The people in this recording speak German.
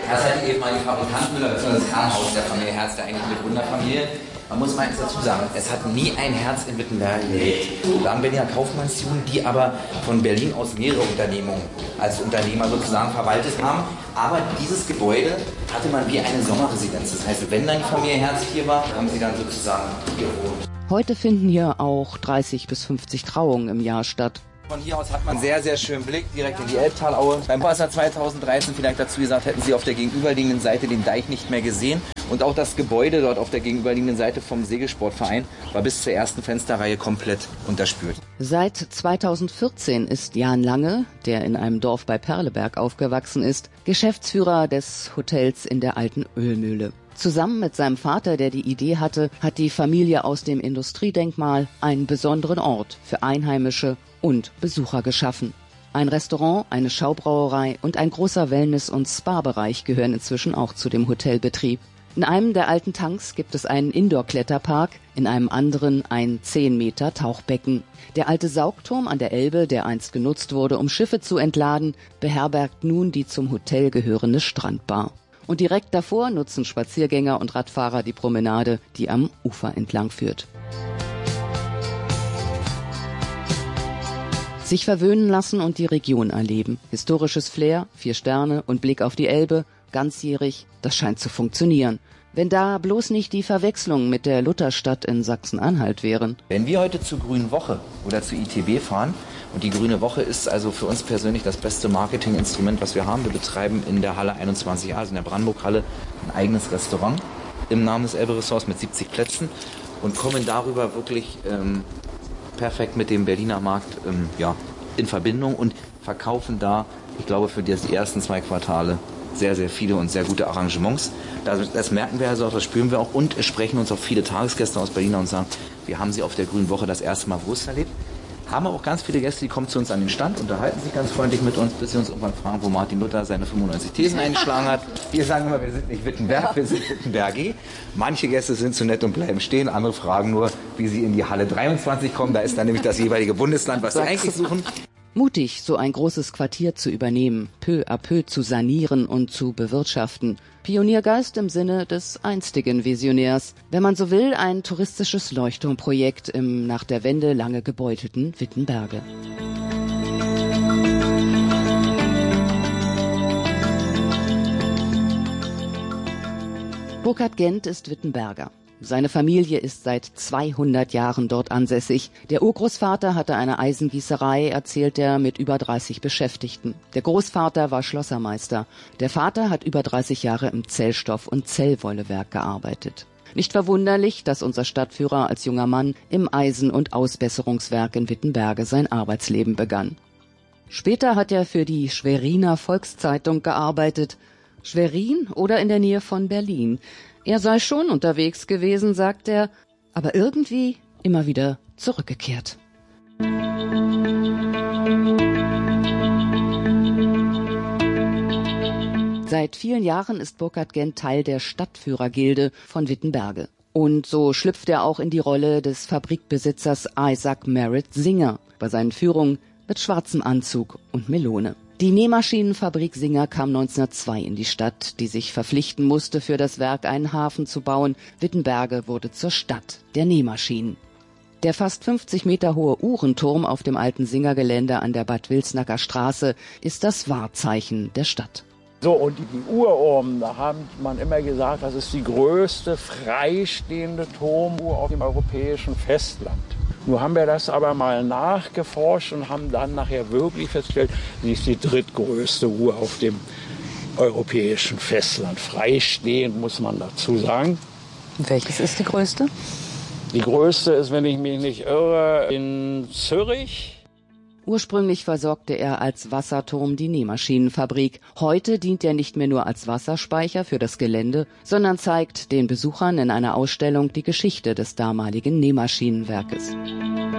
Das hat eben mal die Fabrikant Müller, das Krankenhaus der Familie Herz, der eigentlich Begründerfamilie. Man muss mal eins dazu sagen, es hat nie ein Herz in Wittenberge gelebt. Wir haben Berliner Kaufmannsjuden, die aber von Berlin aus mehrere Unternehmungen als Unternehmer sozusagen verwaltet haben. Aber dieses Gebäude hatte man wie eine Sommerresidenz. Das heißt, wenn dann die Familie Herz hier war, haben sie dann sozusagen hier gewohnt. Heute finden hier auch 30 bis 50 Trauungen im Jahr statt. Von hier aus hat man einen sehr, sehr schönen Blick direkt in die Elbtalaue. Beim Wasser 2013 vielleicht dazu gesagt, hätten Sie auf der gegenüberliegenden Seite den Deich nicht mehr gesehen. Und auch das Gebäude dort auf der gegenüberliegenden Seite vom Segelsportverein war bis zur ersten Fensterreihe komplett unterspült. Seit 2014 ist Jan Lange, der in einem Dorf bei Perleberg aufgewachsen ist, Geschäftsführer des Hotels in der alten Ölmühle. Zusammen mit seinem Vater, der die Idee hatte, hat die Familie aus dem Industriedenkmal einen besonderen Ort für Einheimische und Besucher geschaffen. Ein Restaurant, eine Schaubrauerei und ein großer Wellness- und Spa-Bereich gehören inzwischen auch zu dem Hotelbetrieb. In einem der alten Tanks gibt es einen Indoor-Kletterpark, in einem anderen ein 10 Meter Tauchbecken. Der alte Saugturm an der Elbe, der einst genutzt wurde, um Schiffe zu entladen, beherbergt nun die zum Hotel gehörende Strandbar. Und direkt davor nutzen Spaziergänger und Radfahrer die Promenade, die am Ufer entlang führt. Sich verwöhnen lassen und die Region erleben. Historisches Flair, 4 Sterne und Blick auf die Elbe, ganzjährig, das scheint zu funktionieren. Wenn da bloß nicht die Verwechslung mit der Lutherstadt in Sachsen-Anhalt wären. Wenn wir heute zur Grünen Woche oder zur ITB fahren, und die Grüne Woche ist also für uns persönlich das beste Marketinginstrument, was wir haben. Wir betreiben in der Halle 21a, also in der Brandenburg-Halle, ein eigenes Restaurant im Namen des Elbe-Ressorts mit 70 Plätzen und kommen darüber wirklich perfekt mit dem Berliner Markt in Verbindung und verkaufen da, ich glaube, für die ersten 2 Quartale sehr, sehr viele und sehr gute Arrangements. Das merken wir also auch, das spüren wir auch und es sprechen uns auch viele Tagesgäste aus Berlin und sagen, wir haben sie auf der Grünen Woche das erste Mal bewusst erlebt. Haben aber auch ganz viele Gäste, die kommen zu uns an den Stand, unterhalten sich ganz freundlich mit uns, bis sie uns irgendwann fragen, wo Martin Luther seine 95 Thesen eingeschlagen hat. Wir sagen immer, wir sind nicht Wittenberg, wir sind Wittenberg. Manche Gäste sind zu nett und bleiben stehen, andere fragen nur, wie sie in die Halle 23 kommen. Da ist dann nämlich das jeweilige Bundesland, was sie eigentlich suchen. Mutig, so ein großes Quartier zu übernehmen, peu à peu zu sanieren und zu bewirtschaften. Pioniergeist im Sinne des einstigen Visionärs. Wenn man so will, ein touristisches Leuchtturmprojekt im nach der Wende lange gebeutelten Wittenberge. Burkhard Gent ist Wittenberger. Seine Familie ist seit 200 Jahren dort ansässig. Der Urgroßvater hatte eine Eisengießerei, erzählt er, mit über 30 Beschäftigten. Der Großvater war Schlossermeister. Der Vater hat über 30 Jahre im Zellstoff- und Zellwollewerk gearbeitet. Nicht verwunderlich, dass unser Stadtführer als junger Mann im Eisen- und Ausbesserungswerk in Wittenberge sein Arbeitsleben begann. Später hat er für die Schweriner Volkszeitung gearbeitet. Schwerin oder in der Nähe von Berlin. Er sei schon unterwegs gewesen, sagt er, aber irgendwie immer wieder zurückgekehrt. Seit vielen Jahren ist Burkhard Gent Teil der Stadtführergilde von Wittenberge. Und so schlüpft er auch in die Rolle des Fabrikbesitzers Isaac Merritt Singer bei seinen Führungen mit schwarzem Anzug und Melone. Die Nähmaschinenfabrik Singer kam 1902 in die Stadt, die sich verpflichten musste, für das Werk einen Hafen zu bauen. Wittenberge wurde zur Stadt der Nähmaschinen. Der fast 50 Meter hohe Uhrenturm auf dem alten Singer-Gelände an der Bad Wilsnacker Straße ist das Wahrzeichen der Stadt. So, und die Uhr oben, da hat man immer gesagt, das ist die größte freistehende Turmuhr auf dem europäischen Festland. Nun haben wir das aber mal nachgeforscht und haben dann nachher wirklich festgestellt, sie ist die drittgrößte Uhr auf dem europäischen Festland. Freistehend, muss man dazu sagen. Welches ist die größte? Die größte ist, wenn ich mich nicht irre, in Zürich. Ursprünglich versorgte er als Wasserturm die Nähmaschinenfabrik. Heute dient er nicht mehr nur als Wasserspeicher für das Gelände, sondern zeigt den Besuchern in einer Ausstellung die Geschichte des damaligen Nähmaschinenwerkes.